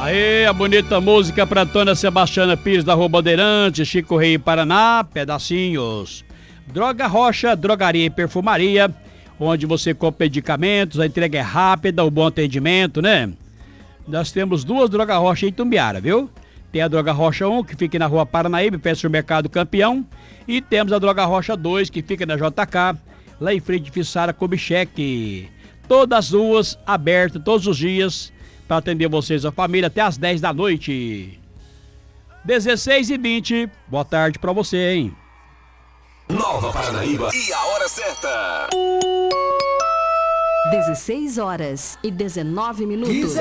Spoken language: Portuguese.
Aê, a bonita música pra Dona Sebastiana Pires da Rua Bandeirante, Chico Rei, Paraná, pedacinhos. Droga Rocha, drogaria e perfumaria, onde você compra medicamentos, a entrega é rápida, o bom atendimento, né? Nós temos duas Droga Rocha em Tumbiara, viu? Tem a Droga Rocha 1, que fica na Rua Paranaíba, perto do Mercado Campeão. E temos a Droga Rocha 2, que fica na JK, lá em frente de Fissara Kubitschek. Todas as ruas abertas todos os dias para atender vocês, a família, até às 10 da noite. 16h20, boa tarde para você, hein? Nova Paranaíba e a hora certa. 16 horas e 19 minutos.